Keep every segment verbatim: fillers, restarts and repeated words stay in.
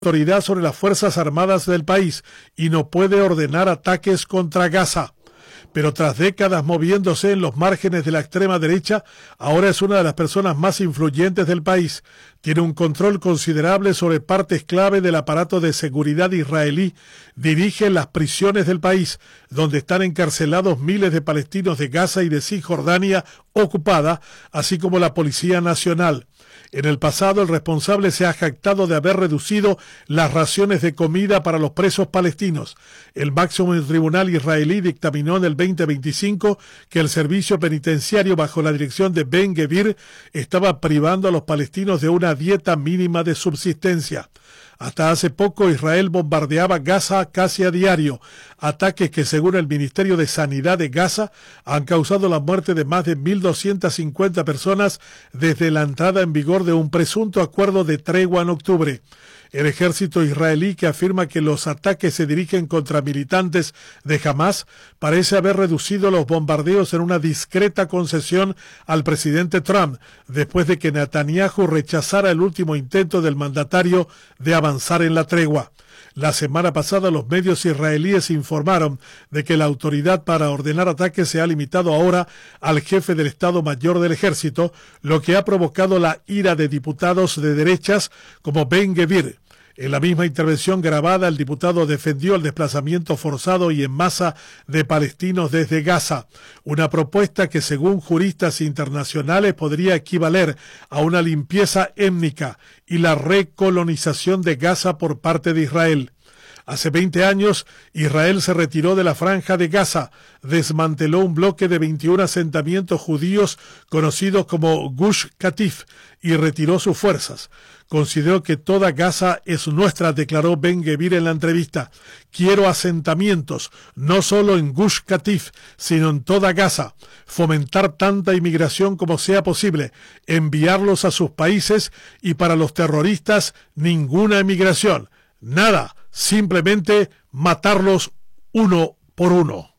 autoridad sobre las Fuerzas Armadas del país y no puede ordenar ataques contra Gaza. Pero tras décadas moviéndose en los márgenes de la extrema derecha, ahora es una de las personas más influyentes del país. Tiene un control considerable sobre partes clave del aparato de seguridad israelí. Dirige las prisiones del país, donde están encarcelados miles de palestinos de Gaza y de Cisjordania ocupada, así como la Policía Nacional. En el pasado, el responsable se ha jactado de haber reducido las raciones de comida para los presos palestinos. El máximo tribunal israelí dictaminó en el veinte veinticinco que el servicio penitenciario bajo la dirección de Ben-Gvir estaba privando a los palestinos de una dieta mínima de subsistencia. Hasta hace poco Israel bombardeaba Gaza casi a diario, ataques que según el Ministerio de Sanidad de Gaza han causado la muerte de más de mil doscientas cincuenta personas desde la entrada en vigor de un presunto acuerdo de tregua en octubre. El ejército israelí, que afirma que los ataques se dirigen contra militantes de Hamás, parece haber reducido los bombardeos en una discreta concesión al presidente Trump, después de que Netanyahu rechazara el último intento del mandatario de avanzar en la tregua. La semana pasada los medios israelíes informaron de que la autoridad para ordenar ataques se ha limitado ahora al jefe del Estado Mayor del Ejército, lo que ha provocado la ira de diputados de derechas como Ben-Gvir. En la misma intervención grabada, el diputado defendió el desplazamiento forzado y en masa de palestinos desde Gaza, una propuesta que según juristas internacionales podría equivaler a una limpieza étnica y la recolonización de Gaza por parte de Israel. Hace veinte años, Israel se retiró de la franja de Gaza, desmanteló un bloque de veintiún asentamientos judíos conocidos como Gush Katif y retiró sus fuerzas. Consideró que toda Gaza es nuestra, declaró Ben-Gvir en la entrevista. Quiero asentamientos, no solo en Gush Katif, sino en toda Gaza. Fomentar tanta inmigración como sea posible, enviarlos a sus países y para los terroristas ninguna emigración. Nada, simplemente matarlos uno por uno.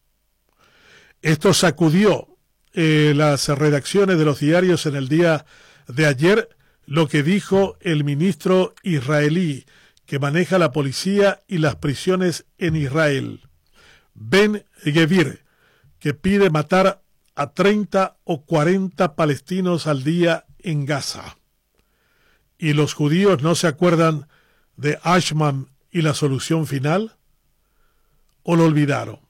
Esto sacudió eh, las redacciones de los diarios en el día de ayer, lo que dijo el ministro israelí que maneja la policía y las prisiones en Israel, Ben-Gvir, que pide matar a treinta o cuarenta palestinos al día en Gaza. ¿Y los judíos no se acuerdan de Eichmann y la solución final? ¿O lo olvidaron?